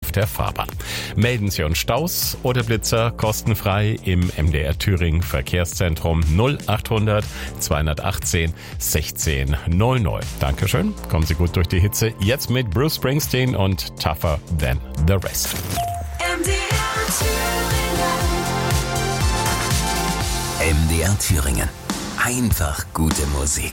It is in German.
auf der Fahrbahn. Melden Sie uns Staus oder Blitzer kostenfrei im MDR Thüringen Verkehrszentrum 0800 218 16 00. Dankeschön, kommen Sie gut durch die Hitze. Jetzt mit Bruce Springsteen und Tougher Than the Rest. MDR Thüringen. Einfach gute Musik.